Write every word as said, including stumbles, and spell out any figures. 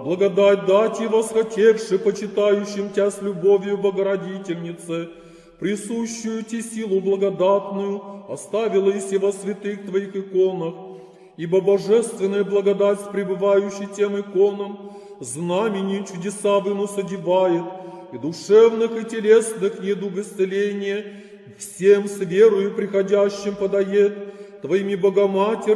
благодать дать и восхотевши почитающим Тя с любовью, Богородительнице, присущую Ти силу благодатную, оставила и се во святых Твоих иконах, ибо божественная благодать с пребывающей тем иконам знамени чудеса вынос одевает, и душевных, и телесных недуг исцеления всем с верою приходящим подает, Твоими Богоматерь,